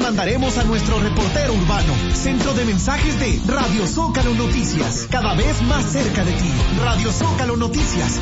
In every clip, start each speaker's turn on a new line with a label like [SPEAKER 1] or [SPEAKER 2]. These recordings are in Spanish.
[SPEAKER 1] mandaremos a nuestro reportero urbano. Centro de mensajes de Radio Zócalo Noticias, cada vez más cerca de ti. Radio Zócalo Noticias,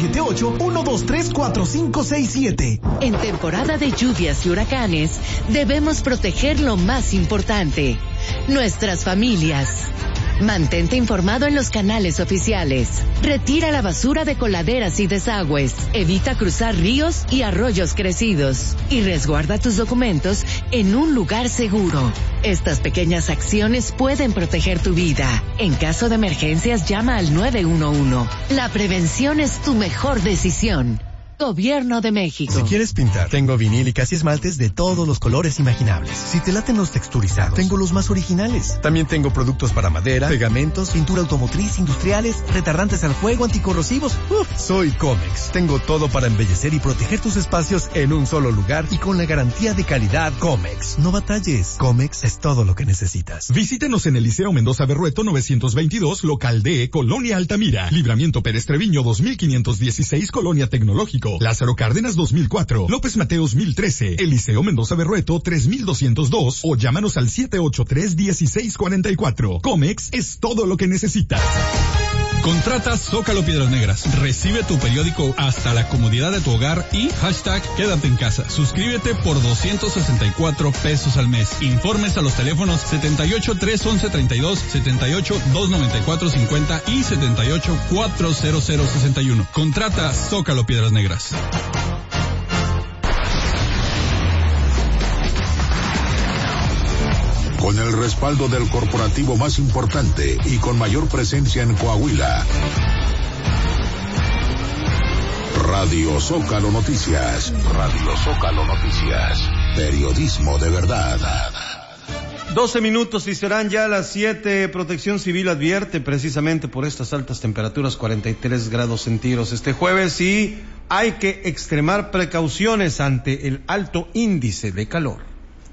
[SPEAKER 1] 878-123-4567.
[SPEAKER 2] En temporada de lluvias y huracanes, debemos proteger lo más importante: nuestras familias. Mantente informado en los canales oficiales. Retira la basura de coladeras y desagües. Evita cruzar ríos y arroyos crecidos. Y resguarda tus documentos en un lugar seguro. Estas pequeñas acciones pueden proteger tu vida. En caso de emergencias, llama al 911. La prevención es tu mejor decisión. Gobierno de México.
[SPEAKER 3] Si quieres pintar, tengo vinílicas y esmaltes de todos los colores imaginables. Si te laten los texturizados, tengo los más originales. También tengo productos para madera, pegamentos, pintura automotriz, industriales, retardantes al fuego, anticorrosivos. Soy Comex. Tengo todo para embellecer y proteger tus espacios en un solo lugar y con la garantía de calidad Comex. No batalles. Comex es todo lo que necesitas.
[SPEAKER 4] Visítenos en el Liceo Mendoza Berrueto 922, local D, Colonia Altamira. Libramiento Pérez Treviño 2516, Colonia Tecnológico. Lázaro Cárdenas 2004, López Mateos 1013, Eliseo Mendoza Berrueto 3202 o llámanos al 783-1644. Comex es todo lo que necesitas.
[SPEAKER 5] Contrata Zócalo Piedras Negras. Recibe tu periódico hasta la comodidad de tu hogar y #quédate en casa. Suscríbete por 264 pesos al mes. Informes a los teléfonos 78-311-32, 78-294-50 y 78-400-61. Contrata Zócalo Piedras Negras.
[SPEAKER 6] Con el respaldo del corporativo más importante y con mayor presencia en Coahuila. Radio Zócalo Noticias. Radio Zócalo Noticias. Periodismo de verdad.
[SPEAKER 7] 12 minutos y serán ya las 7. Protección Civil advierte precisamente por estas altas temperaturas, 43 grados centígrados este jueves, y hay que extremar precauciones ante el alto índice de calor.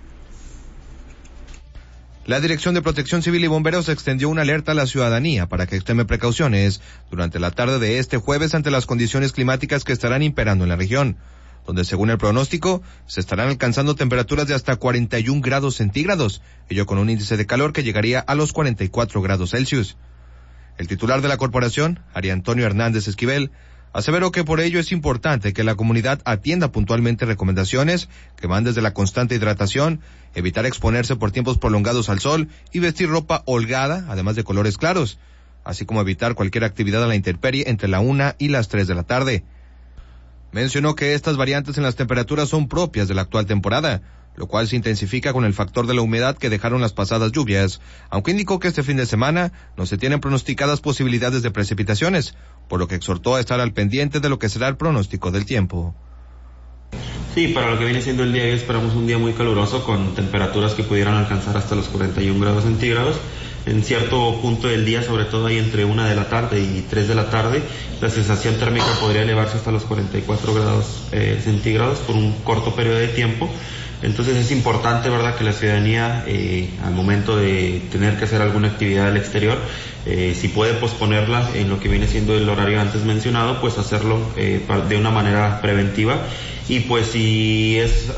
[SPEAKER 8] La Dirección de Protección Civil y Bomberos extendió una alerta a la ciudadanía para que extreme precauciones durante la tarde de este jueves ante las condiciones climáticas que estarán imperando en la región, donde según el pronóstico se estarán alcanzando temperaturas de hasta 41 grados centígrados, ello con un índice de calor que llegaría a los 44 grados Celsius. El titular de la corporación, Ari Antonio Hernández Esquivel, aseveró que por ello es importante que la comunidad atienda puntualmente recomendaciones que van desde la constante hidratación, evitar exponerse por tiempos prolongados al sol y vestir ropa holgada, además de colores claros, así como evitar cualquier actividad a la intemperie entre la 1 y las 3 de la tarde. Mencionó que estas variantes en las temperaturas son propias de la actual temporada, lo cual se intensifica con el factor de la humedad que dejaron las pasadas lluvias, aunque indicó que este fin de semana no se tienen pronosticadas posibilidades de precipitaciones, por lo que exhortó a estar al pendiente de lo que será el pronóstico del tiempo.
[SPEAKER 9] Sí, para lo que viene siendo el día de hoy esperamos un día muy caluroso con temperaturas que pudieran alcanzar hasta los 41 grados centígrados. En cierto punto del día, sobre todo ahí entre 1 de la tarde y 3 de la tarde, la sensación térmica podría elevarse hasta los 44 grados centígrados por un corto periodo de tiempo. Entonces es importante, ¿verdad?, que la ciudadanía al momento de tener que hacer alguna actividad al exterior, si puede posponerla en lo que viene siendo el horario antes mencionado, pues hacerlo de una manera preventiva, y pues si es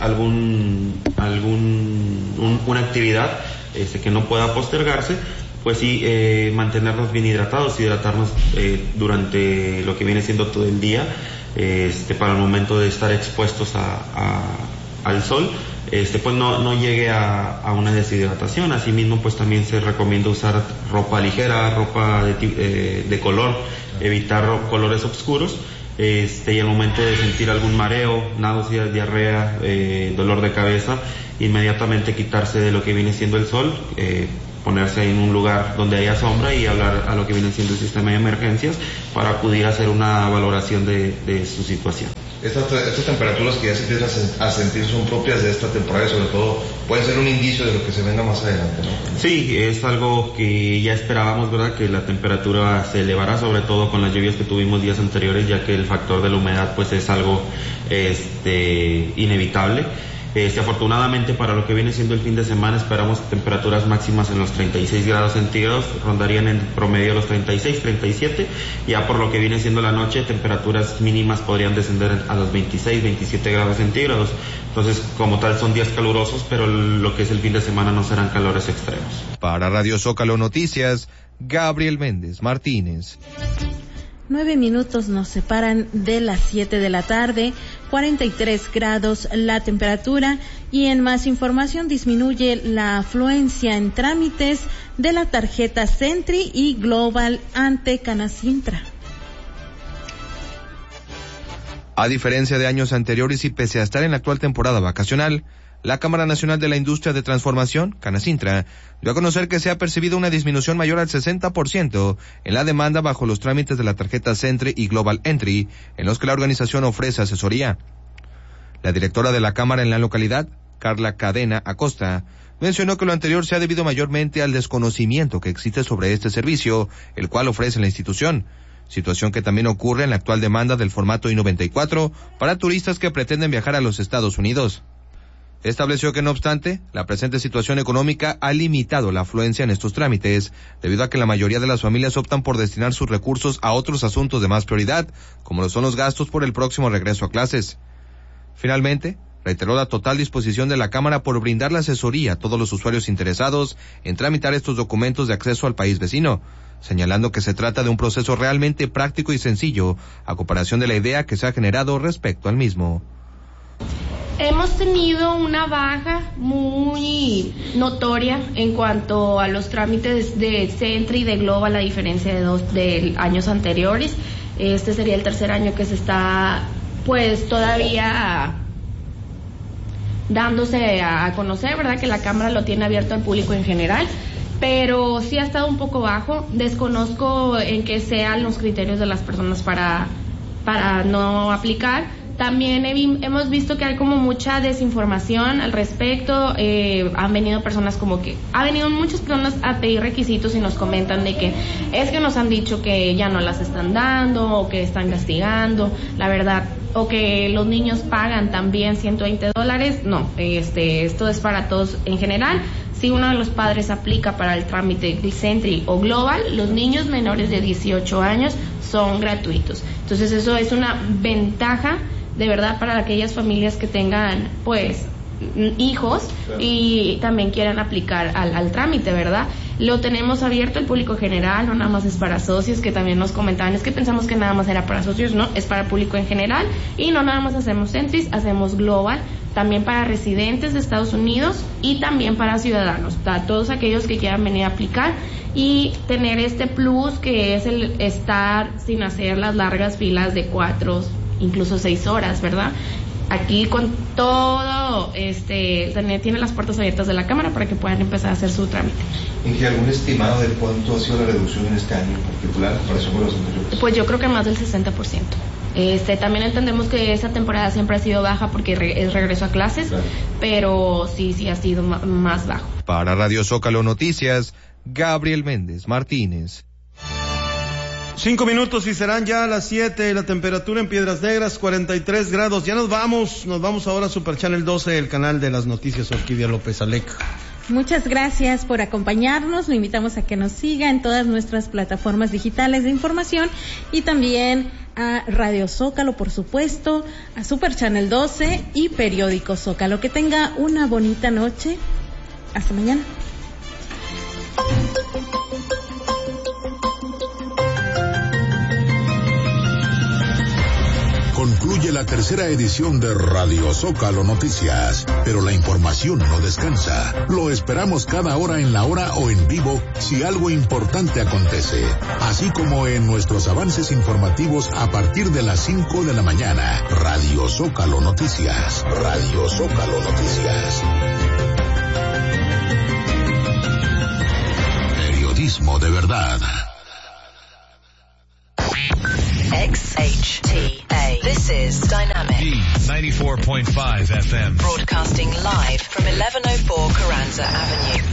[SPEAKER 9] una actividad que no pueda postergarse, pues sí, mantenernos bien hidratados, hidratarnos durante lo que viene siendo todo el día, para el momento de estar expuestos al sol, pues no llegue a una deshidratación. Asimismo, pues también se recomienda usar ropa ligera, ropa de color, evitar colores oscuros, y al momento de sentir algún mareo, náuseas, diarrea, dolor de cabeza, inmediatamente quitarse de lo que viene siendo el sol, ponerse en un lugar donde haya sombra y hablar a lo que viene siendo el sistema de emergencias para acudir a hacer una valoración de su situación.
[SPEAKER 10] Estas temperaturas que ya se empiezan a sentir son propias de esta temporada y sobre todo pueden ser un indicio de lo que se venga más adelante, ¿no?
[SPEAKER 9] Sí, es algo que ya esperábamos, ¿verdad?, que la temperatura se elevara, sobre todo con las lluvias que tuvimos días anteriores, ya que el factor de la humedad pues es algo inevitable. Afortunadamente para lo que viene siendo el fin de semana esperamos temperaturas máximas en los 36 grados centígrados, rondarían en promedio los 36, 37, ya por lo que viene siendo la noche, temperaturas mínimas podrían descender a los 26, 27 grados centígrados. Entonces, como tal, son días calurosos, pero lo que es el fin de semana no serán calores extremos.
[SPEAKER 8] Para Radio Zócalo Noticias, Gabriel Méndez Martínez.
[SPEAKER 11] 9 minutos nos separan de las 7 de la tarde, 43 grados la temperatura, y en más información disminuye la afluencia en trámites de la tarjeta Sentry y Global ante Canacintra.
[SPEAKER 8] A diferencia de años anteriores y pese a estar en la actual temporada vacacional, la Cámara Nacional de la Industria de Transformación, Canacintra, dio a conocer que se ha percibido una disminución mayor al 60% en la demanda bajo los trámites de la tarjeta Sentry y Global Entry, en los que la organización ofrece asesoría. La directora de la Cámara en la localidad, Carla Cadena Acosta, mencionó que lo anterior se ha debido mayormente al desconocimiento que existe sobre este servicio, el cual ofrece la institución, situación que también ocurre en la actual demanda del formato I-94 para turistas que pretenden viajar a los Estados Unidos. Estableció que, no obstante, la presente situación económica ha limitado la afluencia en estos trámites, debido a que la mayoría de las familias optan por destinar sus recursos a otros asuntos de más prioridad, como lo son los gastos por el próximo regreso a clases. Finalmente, reiteró la total disposición de la Cámara por brindar la asesoría a todos los usuarios interesados en tramitar estos documentos de acceso al país vecino, señalando que se trata de un proceso realmente práctico y sencillo, a comparación de la idea que se ha generado respecto al mismo.
[SPEAKER 12] Hemos tenido una baja muy notoria en cuanto a los trámites de Sentry y de Global, a diferencia de años anteriores. Este sería el tercer año que se está, pues, todavía dándose a conocer, ¿verdad? Que la Cámara lo tiene abierto al público en general, pero sí ha estado un poco bajo. Desconozco en qué sean los criterios de las personas para no aplicar. También hemos visto que hay como mucha desinformación al respecto. Han venido muchas personas a pedir requisitos y nos comentan de que es que nos han dicho que ya no las están dando o que están castigando, la verdad, o que los niños pagan también $120. No, esto es para todos en general. Si uno de los padres aplica para el trámite Sentry o Global, los niños menores de 18 años son gratuitos. Entonces eso es una ventaja de verdad para aquellas familias que tengan, pues, hijos y también quieran aplicar al trámite, ¿verdad? Lo tenemos abierto al público general, no nada más es para socios, que también nos comentaban, es que pensamos que nada más era para socios, no, es para público en general, y no nada más hacemos Sentry, hacemos Global, también para residentes de Estados Unidos y también para ciudadanos, todos aquellos que quieran venir a aplicar y tener este plus que es el estar sin hacer las largas filas de 4, incluso 6 horas, ¿verdad? Aquí con todo, tiene las puertas abiertas de la Cámara para que puedan empezar a hacer su trámite.
[SPEAKER 10] ¿En qué algún estimado de cuánto ha sido la reducción en este año en particular, en comparación con los anteriores?
[SPEAKER 12] Pues yo creo que más del 60%. También entendemos que esa temporada siempre ha sido baja porque es regreso a clases, claro, pero sí ha sido más bajo.
[SPEAKER 8] Para Radio Zócalo Noticias, Gabriel Méndez Martínez.
[SPEAKER 7] 5 minutos y serán ya las 7, la temperatura en Piedras Negras, 43 grados. Ya nos vamos ahora a Super Channel 12, el canal de las noticias, Orquídea López Alec.
[SPEAKER 11] Muchas gracias por acompañarnos, lo invitamos a que nos siga en todas nuestras plataformas digitales de información y también a Radio Zócalo, por supuesto, a Super Channel 12 y Periódico Zócalo. Que tenga una bonita noche, hasta mañana.
[SPEAKER 6] Concluye la tercera edición de Radio Zócalo Noticias, pero la información no descansa. Lo esperamos cada hora en la hora o en vivo si algo importante acontece, así como en nuestros avances informativos a partir de las 5 de la mañana. Radio Zócalo Noticias. Radio Zócalo Noticias. Periodismo de verdad.
[SPEAKER 2] XHTA. This is Dynamic.
[SPEAKER 13] D94.5 FM.
[SPEAKER 2] Broadcasting live from 1104 Carranza Avenue.